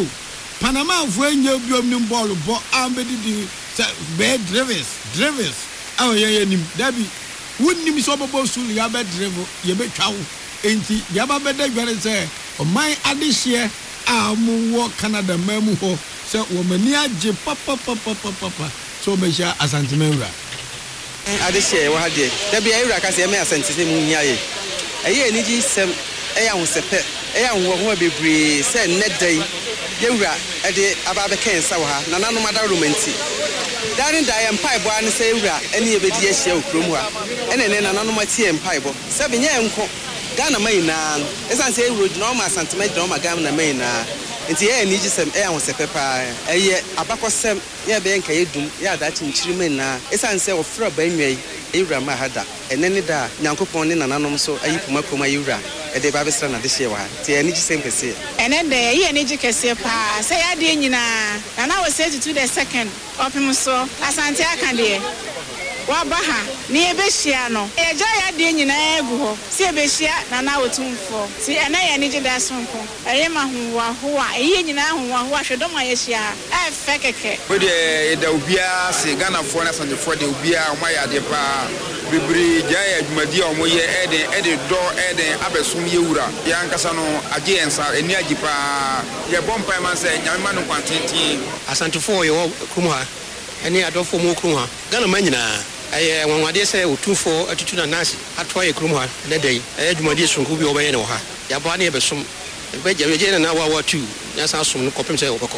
o Panama fo enye biom nim ball bo ambedi be drivers awo ye nim dabi wonnim so bobo sul ya be drive ye be twa wo enti ya ba be da gware se o man adehye a mu wo Canada mamu ho se wo mani age papa so me sha asantemewura adehye wo hade dabi ewura ka se me asantese mu hia ye eye ni ji sem eya ho sepe eya ho bebre se nedai yewura ede aba be kensa wo ha nananom ada romanti darin da empai bo an se yewura ene ebedi ahia okrom ha ene ne nananom atie empai bo se be nya enko Ghana mai na esan se yewura no ma santime no ma Ghana mai na nti ye ni gisem eya ho sepe pa eye abakosem ye be nka yedum ya da chinchiri mai na esan se ofra ba nwai yewura ma hada ene ne da nyankopon ne nananom so ayi kuma koma yewura ede ba besra na de hye wa ti eni gisem kese ene de ye eni gikese pa se ya de nyina na na we say to the second opim so asante akande wabaha ni ebehia no eja ya de nyina egu ho si ebehia na na wotumfo si ene ye ni gida sonko eye ma ho a eye nyina ho a hwedom aye hia efe keke we de da obia se Ghana fo na sanje fo de obia o ma ya de pa bibiri jaya adwumadi a o mo ye ede do ede abesom yewura ya nkasa no age ensa eni agi pa ye bompa man se nyame ma no kwantenti asante fo ye krum ha eni adofo mo krum ha Ghana ma nyina aye wanwade se otufo atutu na nasi atwa ye krum ha na dai adwumadi sonko bi obeye ne wo ha ya ba na ye besom be je na wa 2 ya sa som no kopem se obako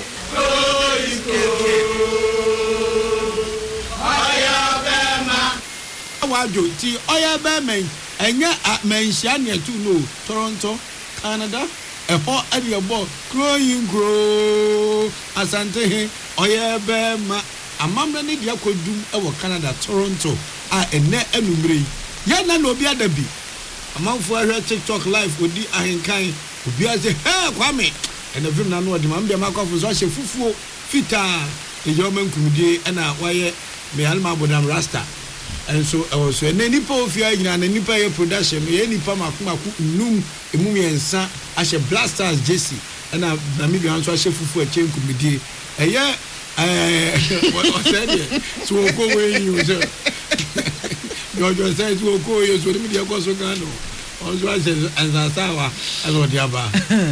wajo ti oya be men enya menhia ne tu no Toronto Canada eho ade ebo growing grow asante he oya be ma amamra ne dia kodum ewo Canada Toronto a ene anumre ya na no obi adabi amamfo ahwe TikTok live odi ahenkan obi aze he kwame ene film na no odi ma mbe makofo so hye fufuo fita ejo mankumudie na waye me alma bodam rasta and so also and nipa ofia nyina na nipa ye production ye nipa makomaku num emum yensa ahye blasters jesse na Namibia anso ahye fufu a chen kumidie eye what said so ko we you so you say so ko you so media ko so Ghana also ansasawa azodiaba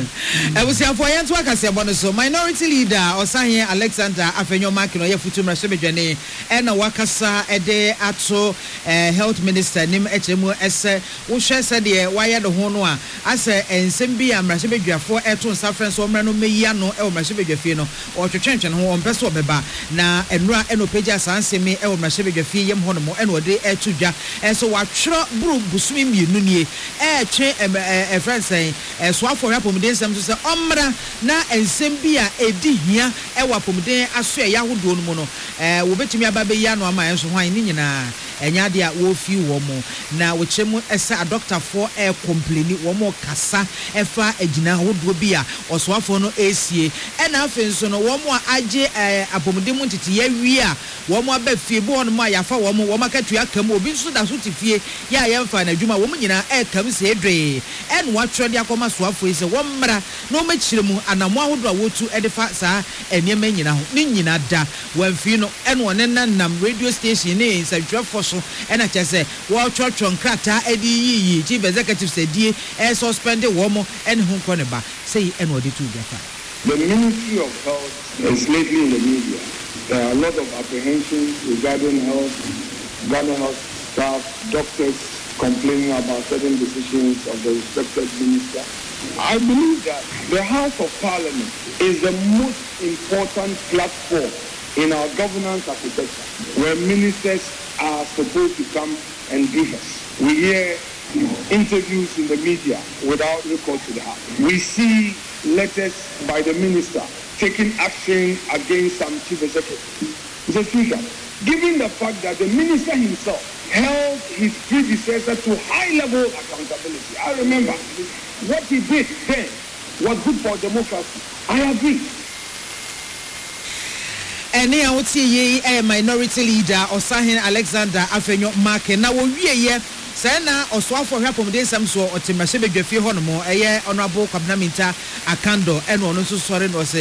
ebusiafo yentu akase bono so minority leader Osahin Alexander Afenyo Makino ye futu mrashebedwane ena wakasa ede ato health minister nim echemu ese wo hwese de waye de ho no a ase ensem bi amrashebedwafo eto nsafren so mra no meya no e mrashebedwafie no otwetwentwen ho ompese obeba na enura eno pagya sansemi e mrashebedwafie yem ho no mo eno de etudwa enso watwro buru busumi mienu nie twe friend say so afọ rapomden sam so say omra na ensem bi a edi hia e wapomden aso e yahodo no mu no wo betumi ababe ya no ama enso hwan ni nyina enya de a wo fi wo mo na wo chemu esa a doctor for e complain wo mo kasa e fa agina hodo bi a oso afọ no esie e na afi nso no wo mo age apomden mu tete ya wi a wo mo aba fie bo no ma ya fa wo mo makatu akam obi nso da so tifie ya yemfa na adwuma wo mo nyina e kam se edwe en watro de akoma so afo ise wo mmra no machire mu anamo ahodo a wotu edefa saa enema nyina ho ni nyina da wamfi no en wone nanam radio station ne nsatwafo so ena kyese wo twotwo nkrata edi yiyi chief executive sedie e suspend wo mo en hu ko ne ba sei en wode tu gafa. The Ministry of Health is lately in the media. There are a lot of apprehensions regarding health, Ghana health staff, doctors complaining about certain decisions of the respected minister. I believe that the House of Parliament is the most important platform in our governance architecture, where ministers are supposed to come and brief us. We hear interviews in the media without recourse to the House. We see letters by the minister taking action against some chief executives. Mr. Speaker, given the fact that the minister himself held his predecessor to high-level accountability, I remember what he did then was good for democracy. I agree. And now what's a minority leader Osahin Alexander Afenyo Make na wo wieye Sena oswafo hwapomden sam so otimrahye bedwafie ho no mo eye honorable Kwabena Minta Akando eno no so sore no